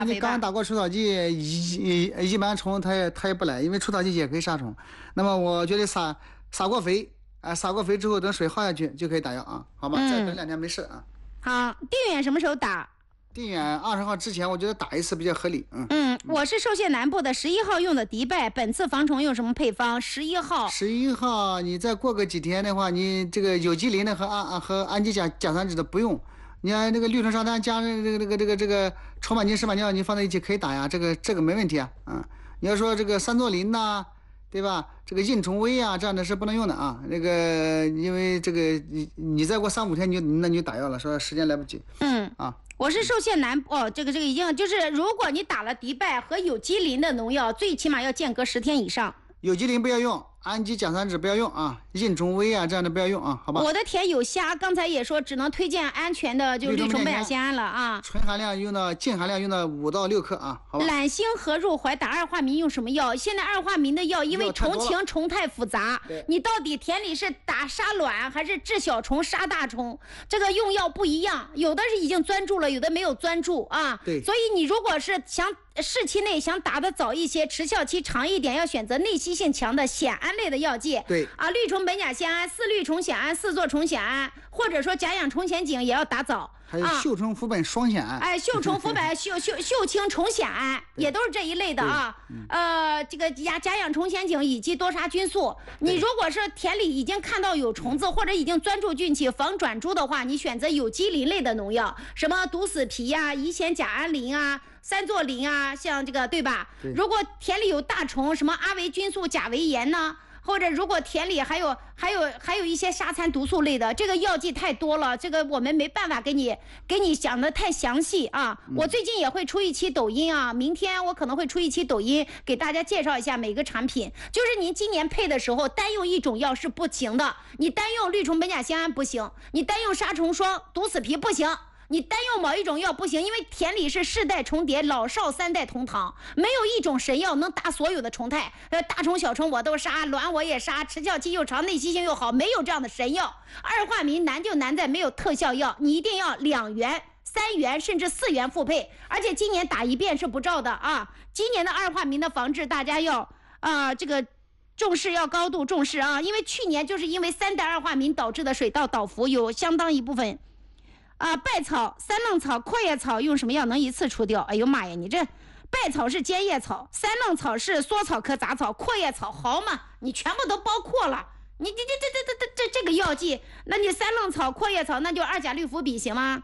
你刚打过除草剂，一般虫它也不来，因为除草剂也可以杀虫。那么我觉得撒过肥撒过肥之后，等水耗下去就可以打药啊，好吧？再等2天没事啊。 好，定远什么时候打？ 定远20号之前，我觉得打一次比较合理。 我是寿县南部的11号用的迪拜，本次防虫用什么配方？11号你再过个几天的话，你这个有机磷的和氨基甲酸酯的不用。你看那个氯醇沙滩加这个筹码金石板尿，你放在一起可以打呀，这个没问题啊。你要说这个三唑磷呐，对吧？这个印虫威啊，这样的是不能用的啊。那个因为这个你再过3-5天你就打药了，说时间来不及。 我是寿县南部这个已经就是如果你打了迪拜和有机磷的农药，最起码要间隔10天以上。 有机磷不要用，氨基甲酸酯不要用啊，印虫威啊这样的不要用啊，好吧？ 我的田有虾，刚才也说只能推荐安全的就氯虫苯甲酰胺了啊。 纯含量净含量用到5到6克啊，好吧？ 揽星和入怀打二化醚用什么药？现在二化醚的药因为虫情虫太复杂，你到底田里是打杀卵还是治小虫杀大虫？这个用药不一样，有的是已经钻住了，有的没有钻住啊。 对， 所以你如果是想适期内想打得早一些，持效期长一点，要选择内吸性强的酰胺类的药剂。 对啊，氯虫苯甲酰胺、4氯虫酰胺、4唑虫酰胺，或者说甲氧虫酰景也要打早。 还有溴虫氟苯双酰胺， 溴虫氟苯溴氢虫酰胺也都是这一类的啊。这个甲氧虫酰景以及多杀菌素，你如果是田里已经看到有虫子或者已经钻住菌起防转株的话，你选择有机磷类的农药，什么毒死皮呀、乙酰甲胺磷啊、三唑磷啊，像这个对吧？如果田里有大虫，什么阿维菌素、甲维盐呢？或者如果田里还有一些沙残毒素类的，这个药剂太多了，这个我们没办法给你讲的太详细啊。我最近也会出一期抖音啊，明天我可能会出一期抖音给大家介绍一下每个产品。就是您今年配的时候，单用一种药是不行的，你单用氯虫苯甲酰胺不行，你单用杀虫霜、毒死皮不行。你单用某一种药不行，因为田里是世代重叠，老少3代同堂，没有一种神药能打所有的虫态，大虫小虫我都杀，卵我也杀，持效期又长，内吸性又好，没有这样的神药。二化醚难就难在没有特效药，你一定要2元、3元甚至4元复配，而且今年打一遍是不照的啊。今年的二化醚的防治，大家要这个重视，要高度重视啊，因为去年就是因为3代二化醚导致的水稻倒伏有相当一部分。稗草、三愣草、阔叶草用什么药能一次除掉？哎呦妈呀，你这稗草是尖叶草，三愣草是缩草科杂草，阔叶草好嘛，你全部都包括了。你这个药剂，那你三愣草、阔叶草，那就2甲氯氟比行吗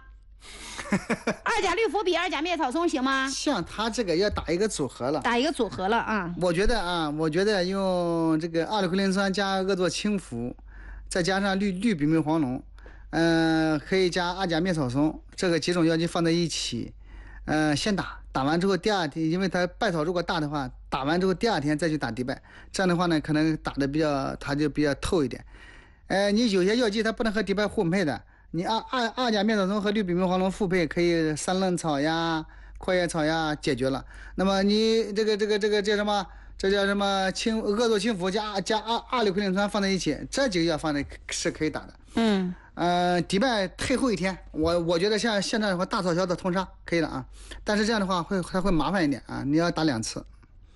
？2甲氯氟比2甲灭草松行吗？ 像它这个要打一个组合了， 啊。 我觉得用这个阿里奎磷酸加恶唑氢氟，再加上氯比醚黄龙。可以加2甲灭草松，这个几种药剂放在一起，先打完之后第2天，因为它稗草如果大的话，打完之后第2天再去打迪拜，这样的话呢，可能打的它就比较透一点。你有些药剂它不能和迪拜混配的，你2甲灭草松和氯比醚黄龙复配，可以三愣草呀、阔叶草呀解决了。那么你这叫什么？这叫什么恶唑氢氟加阿里奎磷酸放在一起，这几个药放的是可以打的。迪拜退后1天，我觉得像现在的话，大草小草通杀可以的啊，但是这样的话会麻烦一点啊，你要打2次。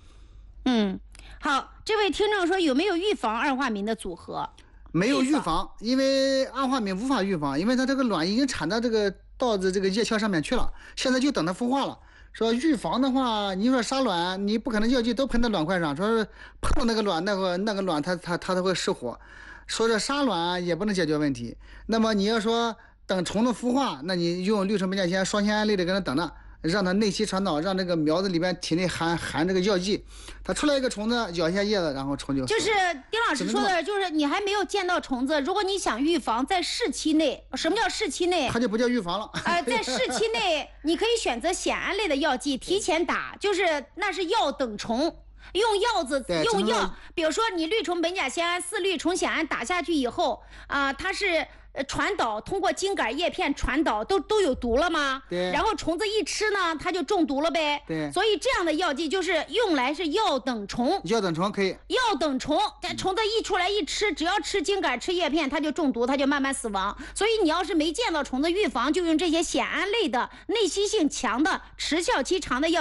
好，这位听众说有没有预防二化醚的组合？ 没有预防，因为二化醚无法预防，因为它这个卵已经产到这个稻子这个叶鞘上面去了，现在就等它孵化了。说预防的话，你说杀卵，你不可能药剂都喷到卵块上，说是碰到那个卵，那个卵它都会失活。说这杀卵也不能解决问题。那么你要说等虫子孵化，那你用氯虫苯甲酰胺双酰胺类的给它等着，让它内吸传导，让这个苗子里边体内含这个药剂，它出来一个虫子咬一下叶子，然后虫就就是丁老师说的，就是你还没有见到虫子，如果你想预防，在试期内，什么叫试期内？ 它就不叫预防了。 在试期内，你可以选择酰胺类的药剂提前打，就是那是药等虫。用药，比如说你氯虫苯甲酰胺4氯虫酰胺打下去以后它是传导，通过茎秆叶片传导都有毒了吗？ 对。 然后虫子一吃呢，它就中毒了呗。 对。 所以这样的药剂就是用来是药等虫。 药等虫可以。 药等虫，这虫子一出来一吃，只要吃茎秆吃叶片，它就中毒，它就慢慢死亡。所以你要是没见到虫子，预防就用这些酰胺类的、内吸性强的、持效期长的药。